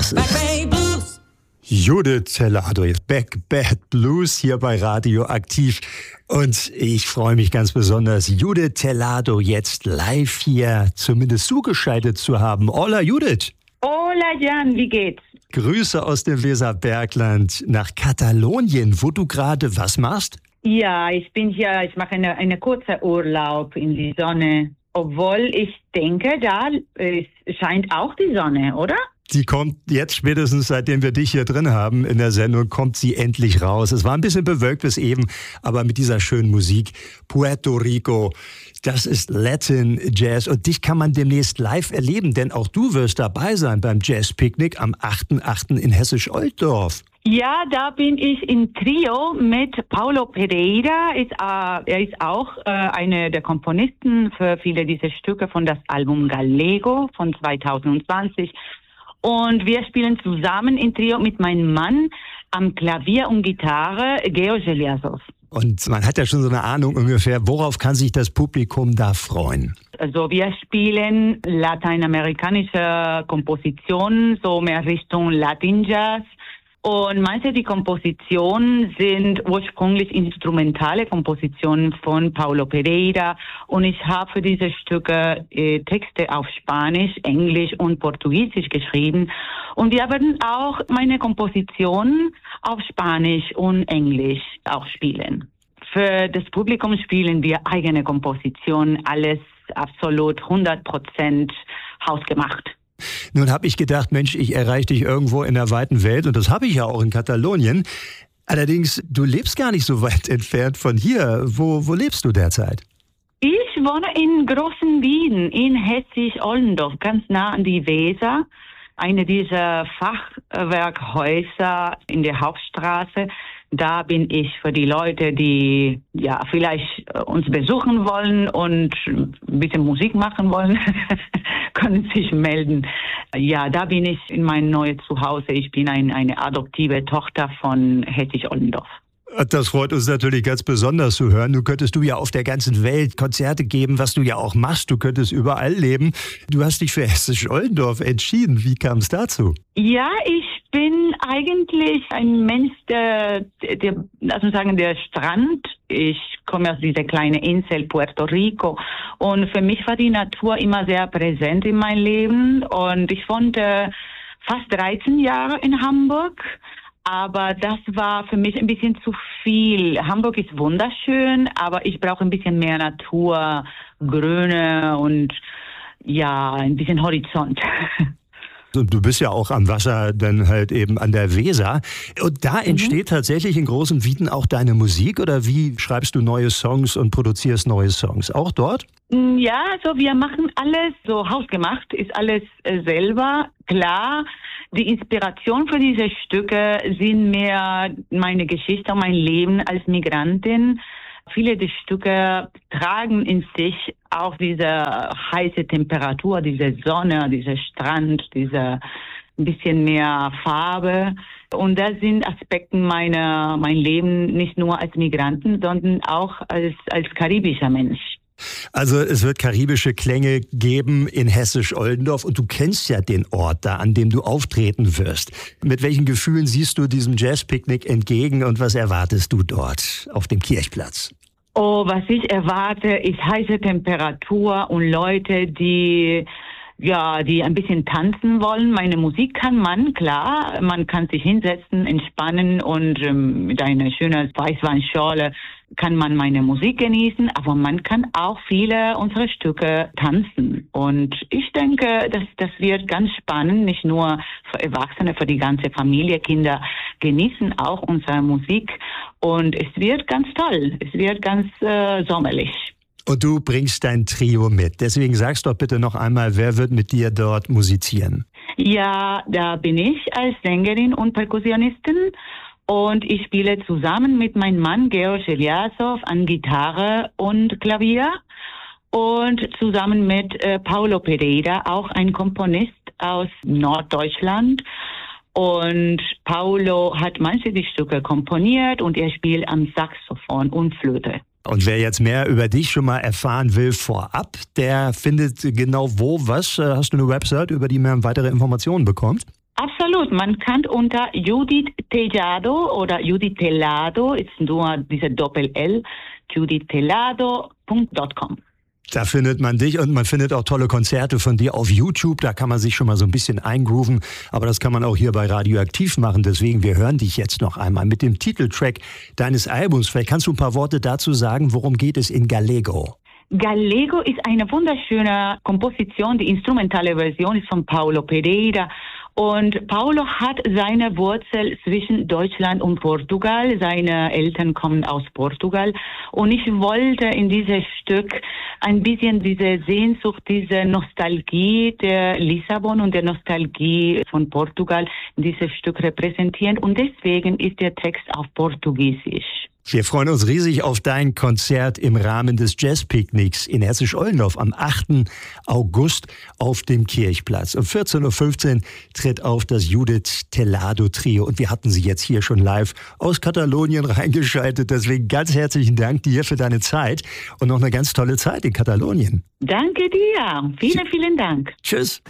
das ist Judith Tellado, Back Bad Blues hier bei Radioaktiv. Und ich freue mich ganz besonders, Judith Tellado jetzt live hier zumindest zugeschaltet zu haben. Hola Judith! Hola Jan, wie geht's? Grüße aus dem Weserbergland nach Katalonien, wo du gerade was machst? Ja, ich bin hier, ich mache eine kurze Urlaub in die Sonne. Obwohl ich denke, da scheint auch die Sonne, oder? Die kommt jetzt spätestens, seitdem wir dich hier drin haben in der Sendung, kommt sie endlich raus. Es war ein bisschen bewölkt bis eben, aber mit dieser schönen Musik. Puerto Rico, das ist Latin Jazz und dich kann man demnächst live erleben, denn auch du wirst dabei sein beim Jazz-Picknick am 8.8. in Hessisch-Oldendorf. Ja, da bin ich im Trio mit Paulo Pereira. Er ist auch einer der Komponisten für viele dieser Stücke von das Album Gallego von 2020. Und wir spielen zusammen im Trio mit meinem Mann am Klavier und Gitarre, Georg Eliasov. Und man hat ja schon so eine Ahnung ungefähr, worauf kann sich das Publikum da freuen? Also wir spielen lateinamerikanische Kompositionen, so mehr Richtung Latin Jazz. Und manche die Kompositionen sind ursprünglich instrumentale Kompositionen von Paulo Pereira. Und ich habe für diese Stücke Texte auf Spanisch, Englisch und Portugiesisch geschrieben. Und wir werden auch meine Kompositionen auf Spanisch und Englisch auch spielen. Für das Publikum spielen wir eigene Kompositionen, alles absolut 100% hausgemacht. Nun habe ich gedacht, Mensch, ich erreiche dich irgendwo in der weiten Welt und das habe ich ja auch in Katalonien. Allerdings, du lebst gar nicht so weit entfernt von hier. Wo lebst du derzeit? Ich wohne in Großen Wien, in Hessisch-Oldendorf, ganz nah an die Weser. Eine dieser Fachwerkhäuser in der Hauptstraße. Da bin ich für die Leute, die ja vielleicht uns besuchen wollen und ein bisschen Musik machen wollen, können sich melden. Ja, da bin ich in meinem neuen Zuhause. Ich bin eine adoptive Tochter von Hessisch-Oldendorf. Das freut uns natürlich ganz besonders zu hören. Du könntest ja auf der ganzen Welt Konzerte geben, was du ja auch machst. Du könntest überall leben. Du hast dich für Hessisch-Oldendorf entschieden. Wie kam es dazu? Ja, ich bin eigentlich ein Mensch, der Strand. Ich komme aus dieser kleinen Insel Puerto Rico und für mich war die Natur immer sehr präsent in meinem Leben und ich wohnte fast 13 Jahre in Hamburg. Aber das war für mich ein bisschen zu viel. Hamburg ist wunderschön, aber ich brauche ein bisschen mehr Natur, Grüne und ja, ein bisschen Horizont. Und du bist ja auch am Wasser, dann halt eben an der Weser. Und da entsteht tatsächlich in Großen Wien auch deine Musik? Oder wie schreibst du neue Songs und produzierst neue Songs? Auch dort? Ja, also wir machen alles so hausgemacht, ist alles selber. Klar, die Inspiration für diese Stücke sind mehr meine Geschichte, mein Leben als Migrantin. Viele der Stücke tragen in sich auch diese heiße Temperatur, diese Sonne, dieser Strand, diese ein bisschen mehr Farbe. Und das sind Aspekte mein Leben nicht nur als Migranten, sondern auch als karibischer Mensch. Also es wird karibische Klänge geben in Hessisch-Oldendorf und du kennst ja den Ort da, an dem du auftreten wirst. Mit welchen Gefühlen siehst du diesem Jazz-Picknick entgegen und was erwartest du dort auf dem Kirchplatz? Oh, was ich erwarte, ist heiße Temperatur und Leute, die ein bisschen tanzen wollen. Meine Musik kann man, klar, man kann sich hinsetzen, entspannen und mit einer schönen Weißweinschorle kann man meine Musik genießen, aber man kann auch viele unserer Stücke tanzen. Und ich denke, das wird ganz spannend, nicht nur für Erwachsene, für die ganze Familie. Kinder genießen auch unsere Musik und es wird ganz toll, es wird ganz sommerlich. Und du bringst dein Trio mit. Deswegen sagst doch bitte noch einmal, wer wird mit dir dort musizieren? Ja, da bin ich als Sängerin und Perkussionistin. Und ich spiele zusammen mit meinem Mann Georg Eliasov an Gitarre und Klavier und zusammen mit Paulo Pereira, auch ein Komponist aus Norddeutschland. Und Paulo hat manche die Stücke komponiert und er spielt am Saxophon und Flöte. Und wer jetzt mehr über dich schon mal erfahren will vorab, der findet genau wo was? Hast du eine Website, über die man weitere Informationen bekommt? Absolut. Man kann unter Judith Tellado oder Judith Tellado, ist nur diese Doppel-L, judithtellado.com. Da findet man dich und man findet auch tolle Konzerte von dir auf YouTube. Da kann man sich schon mal so ein bisschen eingrooven. Aber das kann man auch hier bei Radioaktiv machen. Deswegen, wir hören dich jetzt noch einmal mit dem Titeltrack deines Albums. Vielleicht kannst du ein paar Worte dazu sagen. Worum geht es in Gallego? Gallego ist eine wunderschöne Komposition. Die instrumentale Version ist von Paulo Pereira. Und Paulo hat seine Wurzel zwischen Deutschland und Portugal. Seine Eltern kommen aus Portugal. Und ich wollte in dieses Stück ein bisschen diese Sehnsucht, diese Nostalgie der Lissabon und der Nostalgie von Portugal in dieses Stück repräsentieren. Und deswegen ist der Text auf Portugiesisch. Wir freuen uns riesig auf dein Konzert im Rahmen des Jazzpicknicks in Hessisch-Ollendorf am 8. August auf dem Kirchplatz. Um 14.15 Uhr tritt auf das Judith Tellado Trio und wir hatten sie jetzt hier schon live aus Katalonien reingeschaltet. Deswegen ganz herzlichen Dank dir für deine Zeit und noch eine ganz tolle Zeit in Katalonien. Danke dir. Vielen Dank. Tschüss.